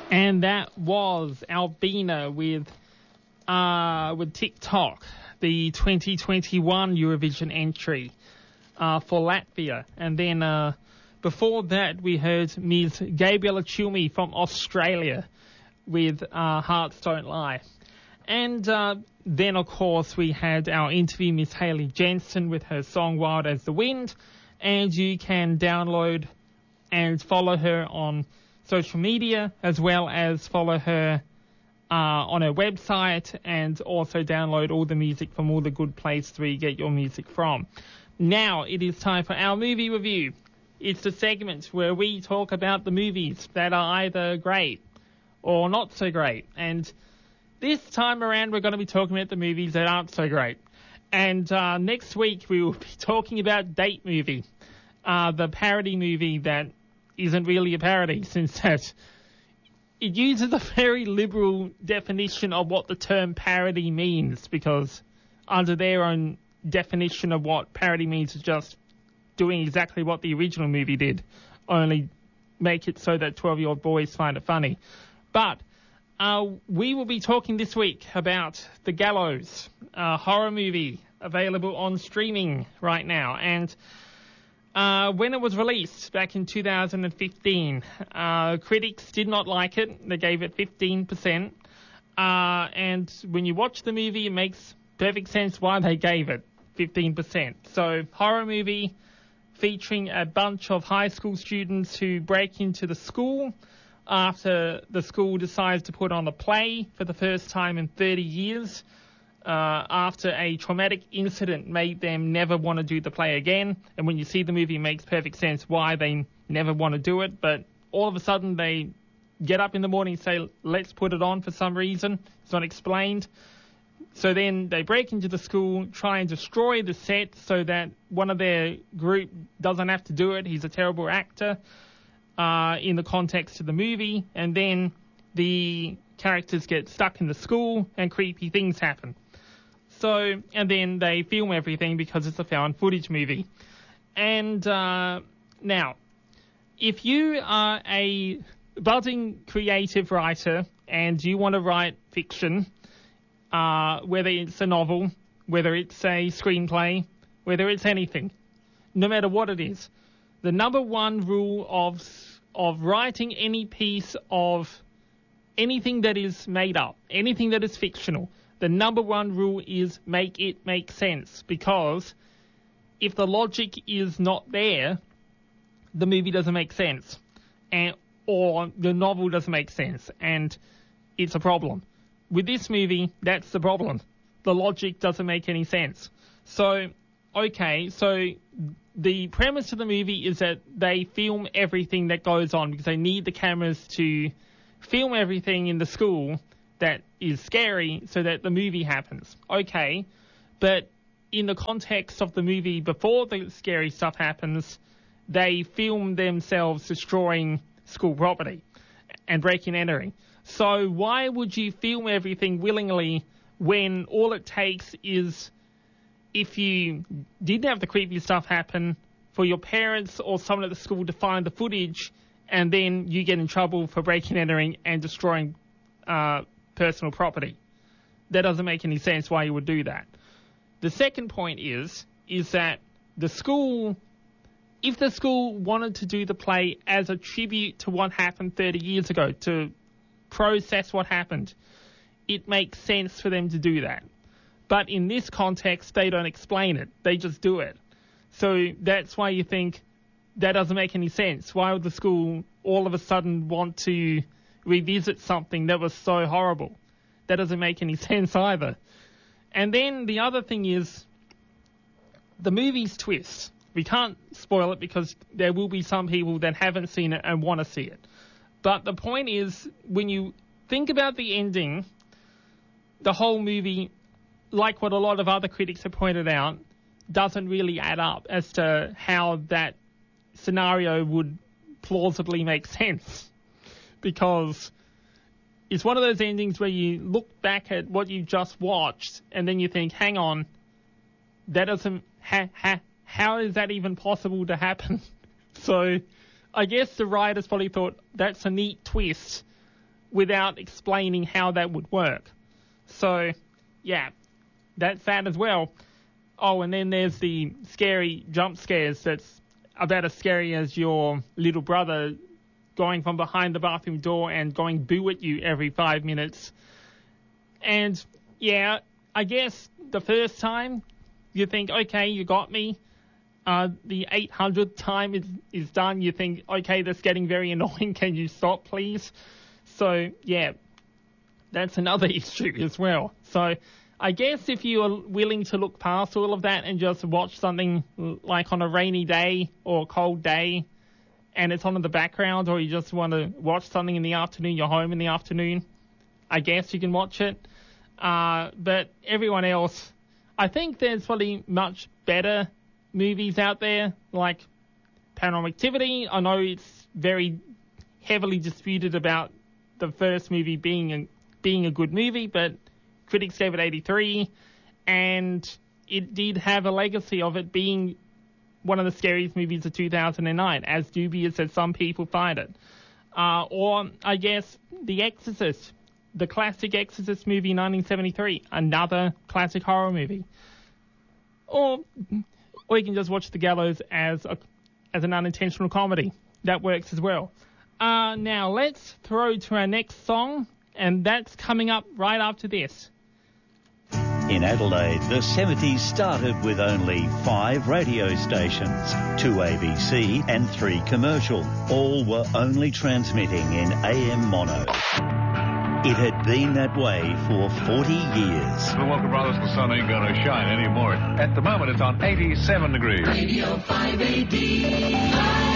And that was Albina with TikTok, the 2021 Eurovision entry for Latvia. And then before that, we heard Ms. Gabriella Cilmi from Australia with Hearts Don't Lie. And then, of course, we had our interview, Miss Hayley Jensen, with her song Wild as the Wind. And you can download and follow her on social media, as well as follow her on her website, and also download all the music from all the good places where you get your music from. Now it is time for our movie review. It's the segment where we talk about the movies that are either great or not so great. And this time around, we're going to be talking about the movies that aren't so great. And next week, we will be talking about Date Movie, the parody movie that isn't really a parody, since that it uses a very liberal definition of what the term parody means, because under their own definition of what parody means is just doing exactly what the original movie did, only make it so that 12-year-old boys find it funny. But we will be talking this week about The Gallows, a horror movie available on streaming right now. And when it was released back in 2015, critics did not like it. They gave it 15%. And when you watch the movie, it makes perfect sense why they gave it 15%. So, horror movie featuring a bunch of high school students who break into the school after the school decides to put on a play for the first time in 30 years. After a traumatic incident made them never want to do the play again. And when you see the movie, it makes perfect sense why they never want to do it. But all of a sudden, they get up in the morning and say, let's put it on for some reason. It's not explained. So then they break into the school, try and destroy the set so that one of their group doesn't have to do it. He's a terrible actor in the context of the movie. And then the characters get stuck in the school and creepy things happen. So, and then they film everything because it's a found footage movie. And now, if you are a budding creative writer and you want to write fiction, whether it's a novel, whether it's a screenplay, whether it's anything, no matter what it is, the number one rule of writing any piece of anything that is made up, anything that is fictional, the number one rule is make it make sense, because if the logic is not there, the movie doesn't make sense, or the novel doesn't make sense, and it's a problem. With this movie, that's the problem. The logic doesn't make any sense. So, okay, so the premise of the movie is that they film everything that goes on because they need the cameras to film everything in the school that is scary so that the movie happens. Okay, but in the context of the movie before the scary stuff happens, they film themselves destroying school property and breaking and entering. So why would you film everything willingly when all it takes is, if you didn't have the creepy stuff happen, for your parents or someone at the school to find the footage, and then you get in trouble for breaking and entering and destroying personal property? That doesn't make any sense why you would do that. The second point is that the school, if the school wanted to do the play as a tribute to what happened 30 years ago, to process what happened, it makes sense for them to do that. But in this context, they don't explain it. They just do it. So that's why you think that doesn't make any sense. Why would the school all of a sudden want to revisit something that was so horrible? That doesn't make any sense either. And then the other thing is the movie's twist. We can't spoil it because there will be some people that haven't seen it and want to see it. But the point is, when you think about the ending, the whole movie, like what a lot of other critics have pointed out, doesn't really add up as to how that scenario would plausibly make sense. Because it's one of those endings where you look back at what you just watched and then you think, hang on, that doesn't, how is that even possible to happen? So I guess the writers probably thought, that's a neat twist, without explaining how that would work. So, yeah, that's that as well. Oh, and then there's the scary jump scares that's about as scary as your little brother going from behind the bathroom door and going boo at you every 5 minutes. And, yeah, I guess the first time you think, okay, you got me. The 800th time is done. You think, okay, that's getting very annoying. Can you stop, please? So, yeah, that's another issue as well. So I guess if you are willing to look past all of that and just watch something like on a rainy day or a cold day and it's on in the background, or you just want to watch something in the afternoon, you're home in the afternoon, I guess you can watch it. But everyone else, I think there's probably much better movies out there, like Paranormal Activity. I know it's very heavily disputed about the first movie being a good movie, but critics gave it 83, and it did have a legacy of it being one of the scariest movies of 2009, as dubious as some people find it. Or, I guess, The Exorcist, the classic Exorcist movie, 1973, another classic horror movie. Or you can just watch The Gallows as an unintentional comedy. That works as well. Now, let's throw to our next song, and that's coming up right after this. In Adelaide, the 70s started with only 5 radio stations, 2 ABC and 3 commercial. All were only transmitting in AM mono. It had been that way for 40 years. The Walker Brothers, the sun ain't gonna shine anymore. At the moment, it's on 87 degrees. Radio 5AD.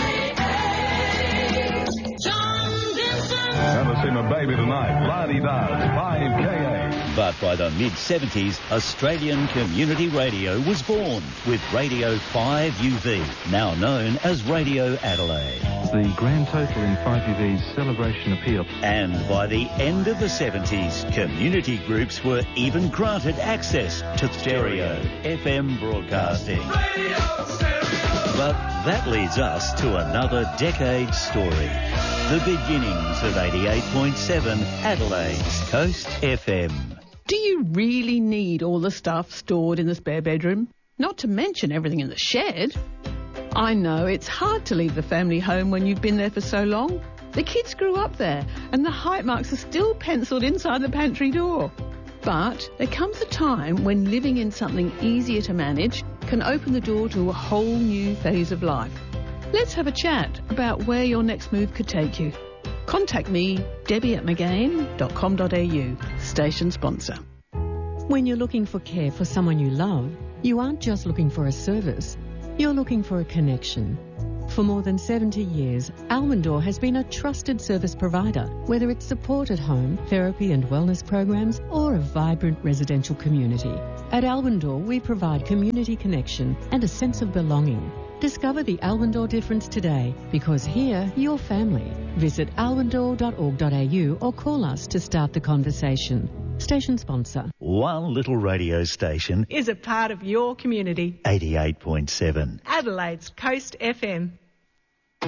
Never seen a baby tonight. La-di-da, 5KA. But by the mid-70s, Australian Community Radio was born with Radio 5UV, now known as Radio Adelaide. The grand total in 5UV's celebration appeal. And by the end of the 70s, community groups were even granted access to stereo FM broadcasting. But that leads us to another decade story. The beginnings of 88.7 Adelaide's Coast FM. Do you really need all the stuff stored in the spare bedroom? Not to mention everything in the shed. I know it's hard to leave the family home when you've been there for so long. The kids grew up there and the height marks are still penciled inside the pantry door. But there comes a time when living in something easier to manage can open the door to a whole new phase of life. Let's have a chat about where your next move could take you. Contact me, debbie@magain.com.au, station sponsor. When you're looking for care for someone you love, you aren't just looking for a service, you're looking for a connection. For more than 70 years, Almondor has been a trusted service provider, whether it's support at home, therapy and wellness programs, or a vibrant residential community. At Almondor, we provide community connection and a sense of belonging. Discover the Almondor difference today, because here, you're family. Visit almondor.org.au or call us to start the conversation. Station sponsor. One little radio station Is a part of your community. 88.7. Adelaide's Coast FM.